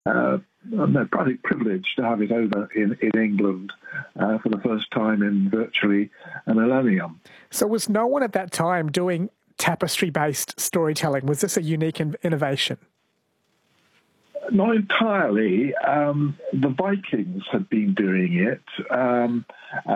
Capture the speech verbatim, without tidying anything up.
uh, a privilege to have it over in, in England uh, for the first time in virtually a millennium. So was no one at that time doing tapestry-based storytelling? Was this a unique in- innovation? Not entirely. Um, the Vikings had been doing it. Um,